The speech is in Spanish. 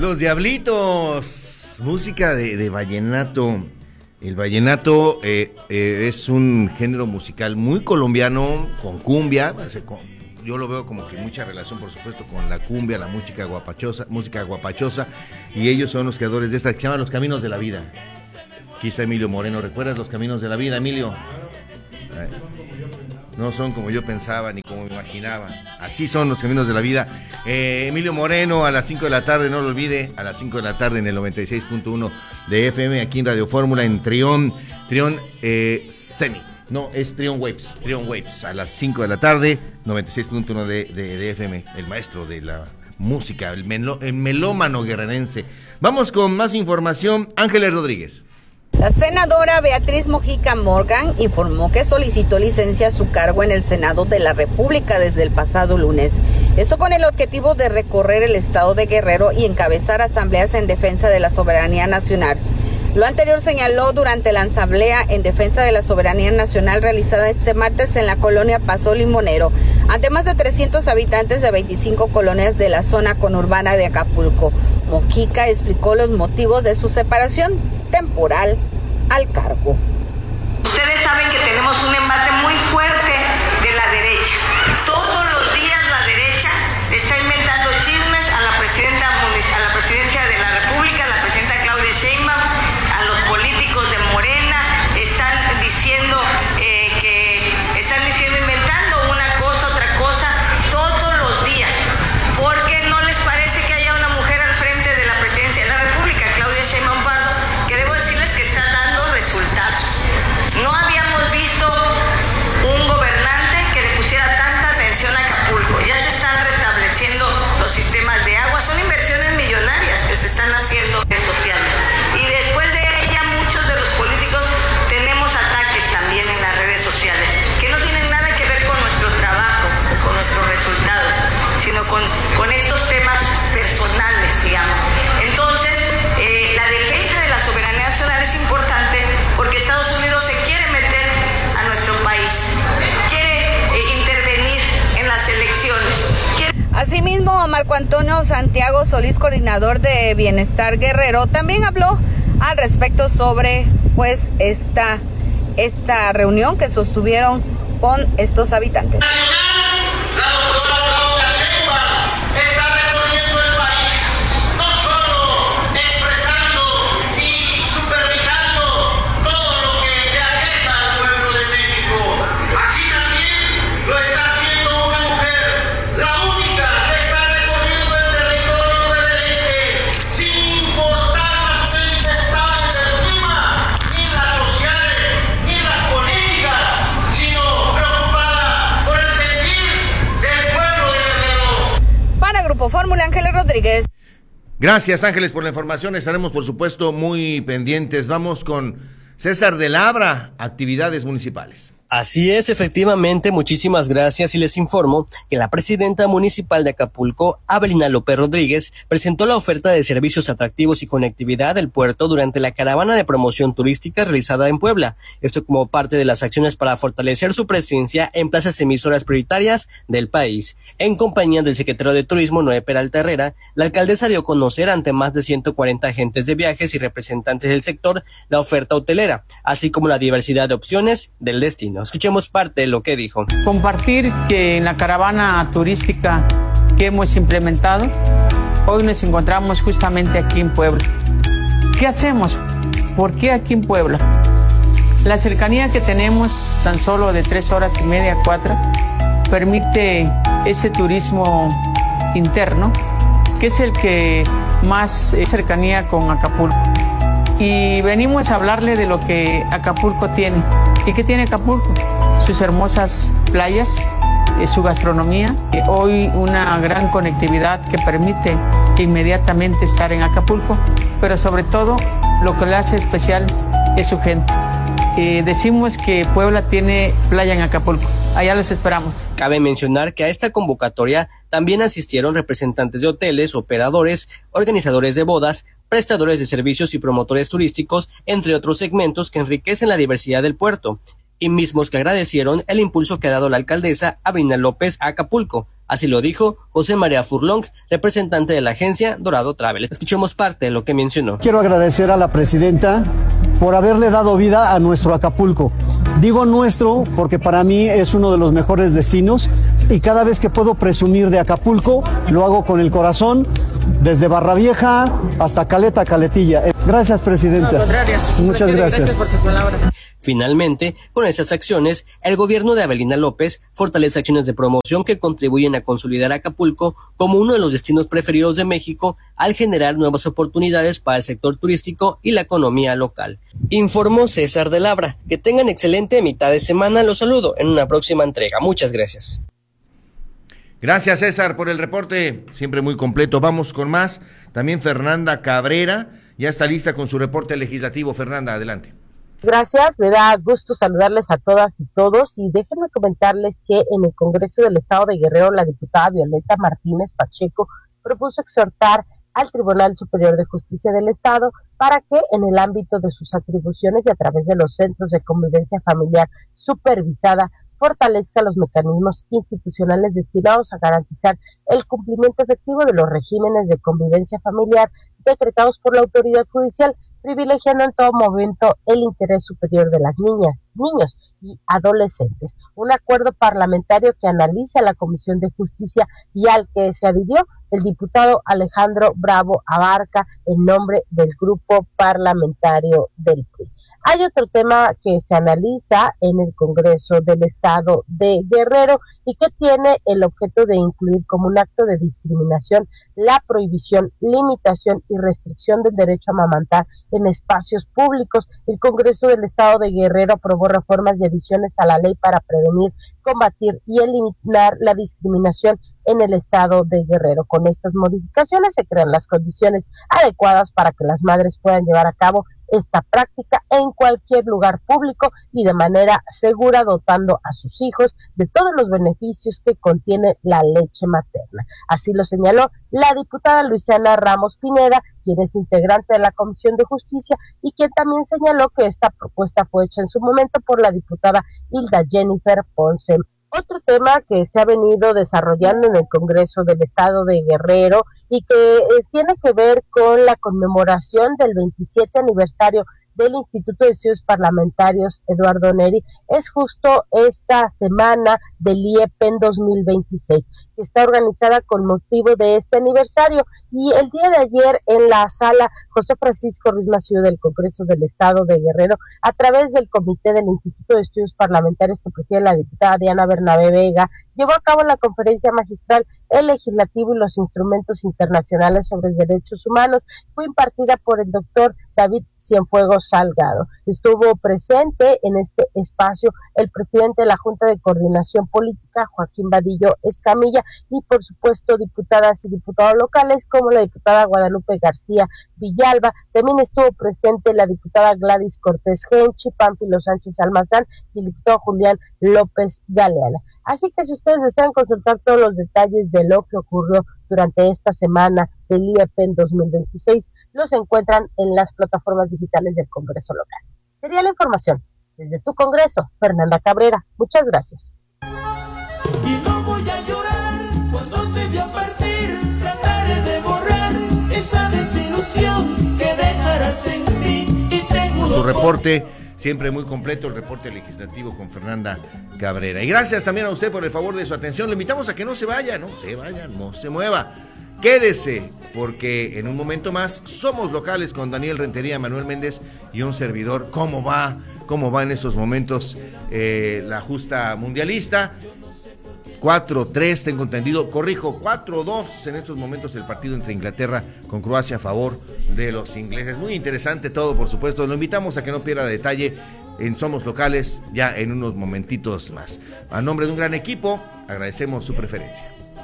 Los Diablitos, música de vallenato. El vallenato es un género musical muy colombiano, con cumbia. Yo lo veo como que mucha relación, por supuesto, con la cumbia, la música guapachosa. Y ellos son los creadores de esta que se llama Los Caminos de la Vida. Aquí está Emilio Moreno. ¿Recuerdas Los Caminos de la Vida, Emilio? No son como yo pensaba ni como me imaginaba. Así son los caminos de la vida. Emilio Moreno a las 5 de la tarde, no lo olvide, a las 5 de la tarde en el 96.1 de FM, aquí en Radio Fórmula, en Trión Semi. No, es Trión Waves, a las 5 de la tarde, 96.1 de FM, el maestro de la música, el melómano guerrerense. Vamos con más información, Ángeles Rodríguez. La senadora Beatriz Mojica Morgan informó que solicitó licencia a su cargo en el Senado de la República desde el pasado lunes. Esto con el objetivo de recorrer el estado de Guerrero y encabezar asambleas en defensa de la soberanía nacional. Lo anterior señaló durante la asamblea en defensa de la soberanía nacional realizada este martes en la colonia Paso Limonero, ante más de 300 habitantes de 25 colonias de la zona conurbana de Acapulco. Mojica explicó los motivos de su separación temporal al cargo. Ustedes saben que tenemos un embate muy fuerte de la derecha. Todos los días la derecha está inventando chismes a la presidencia de la República, a la presidenta Claudia Sheinbaum, a los políticos de Morena, están diciendo inventando una cosa, otra cosa, todos los días. ¿Por qué no les parece que haya una mujer al frente de la presidencia de la República, Claudia Sheinbaum Pardo, que debo decirles que está dando resultados? No habíamos visto un gobernante que le pusiera tanta atención a Acapulco. Ya se están restableciendo los sistemas de agua, son inversiones millonarias que se están haciendo en sociales. Y después de ella, muchos de los políticos tenemos ataques también en las redes sociales, que no tienen nada que ver con nuestro trabajo o con nuestros resultados, sino con estos temas personales, digamos. Entonces, la defensa de la soberanía nacional es importante porque Estados Unidos se quiere meter a nuestro país, quiere intervenir en las elecciones. Asimismo, Marco Antonio Santiago Solís, coordinador de Bienestar Guerrero, también habló al respecto sobre esta reunión que sostuvieron con estos habitantes. Fórmula, Ángeles Rodríguez. Gracias, Ángeles, por la información. Estaremos, por supuesto, muy pendientes. Vamos con César de Labra, actividades municipales. Así es, efectivamente, muchísimas gracias y les informo que la presidenta municipal de Acapulco, Abelina López Rodríguez, presentó la oferta de servicios atractivos y conectividad del puerto durante la caravana de promoción turística realizada en Puebla. Esto como parte de las acciones para fortalecer su presencia en plazas emisoras prioritarias del país. En compañía del secretario de Turismo, Noé Peralta Herrera, la alcaldesa dio a conocer ante más de 140 agentes de viajes y representantes del sector la oferta hotelera, así como la diversidad de opciones del destino. Escuchemos parte de lo que dijo. Compartir que en la caravana turística que hemos implementado, hoy nos encontramos justamente aquí en Puebla. ¿Qué hacemos? ¿Por qué aquí en Puebla? La cercanía que tenemos, tan solo de 3 horas y media, 4, permite ese turismo interno, que es el que más es cercanía con Acapulco. Y venimos a hablarle de lo que Acapulco tiene. ¿Y qué tiene Acapulco? Sus hermosas playas, su gastronomía, hoy una gran conectividad que permite inmediatamente estar en Acapulco, pero sobre todo lo que le hace especial es su gente. Decimos que Puebla tiene playa en Acapulco. Allá los esperamos. Cabe mencionar que a esta convocatoria también asistieron representantes de hoteles, operadores, organizadores de bodas, prestadores de servicios y promotores turísticos, entre otros segmentos que enriquecen la diversidad del puerto, y mismos que agradecieron el impulso que ha dado la alcaldesa Abelina López a Acapulco, Así lo dijo José María Furlong, representante de la agencia Dorado Travel. Escuchemos parte de lo que mencionó. Quiero agradecer a la presidenta por haberle dado vida a nuestro Acapulco. Digo nuestro porque para mí es uno de los mejores destinos y cada vez que puedo presumir de Acapulco lo hago con el corazón, desde Barra Vieja hasta Caleta, Caletilla. Gracias, presidenta. Muchas gracias. Gracias por sus palabras. Finalmente, con esas acciones, el gobierno de Avelina López fortalece acciones de promoción que contribuyen a consolidar Acapulco como uno de los destinos preferidos de México al generar nuevas oportunidades para el sector turístico y la economía local. Informó César de Labra. Que tengan excelente mitad de semana. Los saludo en una próxima entrega. Muchas gracias. Gracias, César, por el reporte, siempre muy completo. Vamos con más. También Fernanda Cabrera ya está lista con su reporte legislativo. Fernanda, adelante. Gracias, me da gusto saludarles a todas y todos y déjenme comentarles que en el Congreso del Estado de Guerrero la diputada Violeta Martínez Pacheco propuso exhortar al Tribunal Superior de Justicia del Estado para que en el ámbito de sus atribuciones y a través de los centros de convivencia familiar supervisada fortalezca los mecanismos institucionales destinados a garantizar el cumplimiento efectivo de los regímenes de convivencia familiar decretados por la autoridad judicial, privilegiando en todo momento el interés superior de las niñas, niños y adolescentes. Un acuerdo parlamentario que analiza la Comisión de Justicia y al que se adhirió el diputado Alejandro Bravo Abarca en nombre del grupo parlamentario del PRI. Hay otro tema que se analiza en el Congreso del Estado de Guerrero y que tiene el objeto de incluir como un acto de discriminación la prohibición, limitación y restricción del derecho a amamantar en espacios públicos. El Congreso del Estado de Guerrero aprobó reformas y adiciones a la ley para prevenir, combatir y eliminar la discriminación en el Estado de Guerrero. Con estas modificaciones se crean las condiciones adecuadas para que las madres puedan llevar a cabo esta práctica en cualquier lugar público y de manera segura, dotando a sus hijos de todos los beneficios que contiene la leche materna. Así lo señaló la diputada Luisiana Ramos Pineda, quien es integrante de la Comisión de Justicia y quien también señaló que esta propuesta fue hecha en su momento por la diputada Hilda Jennifer Ponce. Otro tema que se ha venido desarrollando en el Congreso del Estado de Guerrero y que tiene que ver con la conmemoración del 27 aniversario del Instituto de Estudios Parlamentarios Eduardo Neri es justo esta semana del IEPEN 2026, que está organizada con motivo de este aniversario. Y el día de ayer en la sala José Francisco Ruiz Massieu del Congreso del Estado de Guerrero, a través del Comité del Instituto de Estudios Parlamentarios que preside la diputada Diana Bernabé Vega, llevó a cabo la conferencia magistral El Legislativo y los Instrumentos Internacionales sobre Derechos Humanos. Fue impartida por el doctor David Cienfuegos Salgado. Estuvo presente en este espacio el presidente de la Junta de Coordinación Política, Joaquín Vadillo Escamilla, y por supuesto diputadas y diputados locales como la diputada Guadalupe García Villalba. También estuvo presente la diputada Gladys Cortés Genchi, Pánfilo Sánchez Almazán y el diputado Julián López Galeana. Así que si ustedes desean consultar todos los detalles de lo que ocurrió durante esta semana del IEPEN 2026, los encuentran en las plataformas digitales del Congreso local. Sería la información. Desde tu Congreso, Fernanda Cabrera. Muchas gracias. Y no voy a llorar cuando te vea partir. Trataré de borrar esa desilusión que dejarás en mí. Y tengo su reporte siempre muy completo, el reporte legislativo con Fernanda Cabrera. Y gracias también a usted por el favor de su atención. Lo invitamos a que no se vaya, no se mueva. Quédese, porque en un momento más somos locales con Daniel Rentería, Manuel Méndez y un servidor. ¿Cómo va en estos momentos la justa mundialista? 4-3, tengo entendido, 4-2 en estos momentos el partido entre Inglaterra con Croacia a favor de los ingleses. Muy interesante todo, por supuesto. Lo invitamos a que no pierda detalle en Somos Locales ya en unos momentitos más. A nombre de un gran equipo, agradecemos su preferencia.